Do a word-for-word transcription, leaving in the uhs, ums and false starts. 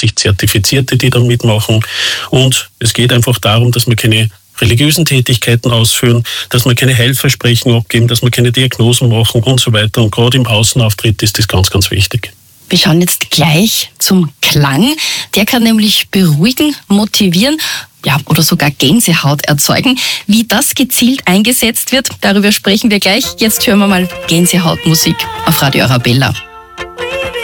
vierundachtzig Zertifizierte, die da mitmachen. Und es geht einfach darum, dass wir keine religiösen Tätigkeiten ausführen, dass wir keine Heilversprechen abgeben, dass wir keine Diagnosen machen und so weiter. Und gerade im Außenauftritt ist das ganz, ganz wichtig. Wir schauen jetzt gleich zum Klang. Der kann nämlich beruhigen, motivieren, ja, oder sogar Gänsehaut erzeugen. Wie das gezielt eingesetzt wird, darüber sprechen wir gleich. Jetzt hören wir mal Gänsehautmusik auf Radio Arabella.